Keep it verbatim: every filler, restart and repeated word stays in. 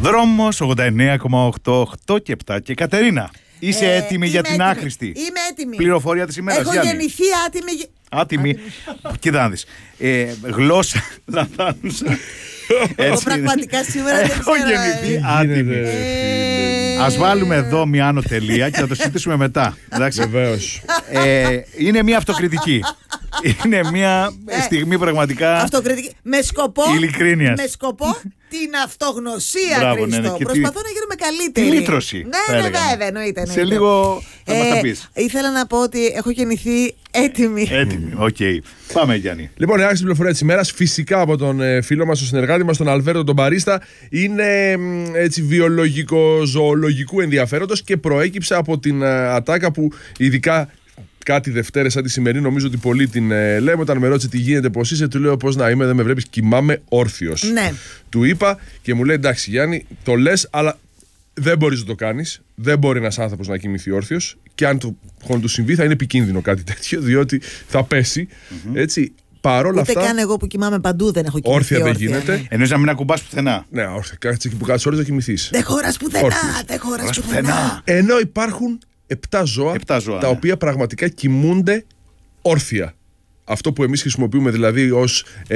Δρόμος ογδόντα εννέα κόμμα οκτώ, οκτώ και επτά. Και Κατερίνα, είσαι Ε, έτοιμη για την έτοιμη. άχρηστη Είμαι έτοιμη. πληροφορία της ημέρας? Έχω Γιάννη? γεννηθεί άτιμη. Άτιμη. Κοίτα να δεις. Ε, γλώσσα λαθάνουσα. Εγώ πραγματικά σήμερα δεν Έχω ξέρω. γεννηθεί ε. άτιμη. Ε, Ας βάλουμε εδώ μια άνω τελεία και θα το συζητήσουμε μετά. Εντάξει. Βεβαίως. Ε, είναι μια αυτοκριτική. Είναι μια στιγμή πραγματικά Αυτοκριτική. Με σκοπό. ειλικρίνειας. Με σκοπό την αυτογνωσία, Μπράβο, ναι, Χρήστο. ναι, και τη- Προσπαθώ να γίνουμε καλύτεροι. τη λύτρωση, θα Ναι, ναι, έλεγα. βέβαια, εννοείται. Σε εννοείται. λίγο θα μας τα Ε, πεις. Ήθελα να πω ότι έχω γεννηθεί έτοιμη. Έτοιμη, οκ. Πάμε, Γιάννη. Λοιπόν, η άρχιση πληροφορία τη ημέρα, φυσικά από τον ε, φίλο μα, τον συνεργάτη μα, τον Αλβέρτο τον Παρίστα, είναι μ, έτσι βιολογικο-ζωολογικού ενδιαφέροντος και προέκυψε από την ε, ατάκα που ειδικά κάτι Δευτέρες σαν τη σημερινή νομίζω ότι πολλοί την ε, λέμε. Όταν με ρώτησε τι γίνεται, πώς είσαι, του λέω πώς να είμαι, δεν με βλέπεις, κοιμάμαι όρθιος. Ναι. Του είπα και μου λέει εντάξει Γιάννη, το λες, αλλά δεν μπορείς να το κάνεις. Δεν μπορεί ένας άνθρωπος να κοιμηθεί όρθιος και αν του, του συμβεί θα είναι επικίνδυνο κάτι τέτοιο, διότι θα πέσει. Mm-hmm. Έτσι. Παρόλα Ούτε αυτά. καν εγώ που κοιμάμαι παντού δεν έχω κοιμηθεί. Όρθια δεν γίνεται. Ναι. Εννοείς να μην ακουμπάς πουθενά. Ναι, όρθια. Κάτσε εκεί που κάτσε ώρες να κοιμηθείς. Δεν χωράς πουθενά. Όρθιος. Δεν χωράς Χωράς πουθενά. πουθενά. Ενώ υπάρχουν επτά ζώα, Επτά ζώα, τα ναι. οποία πραγματικά κοιμούνται όρθια. Αυτό που εμείς χρησιμοποιούμε δηλαδή ως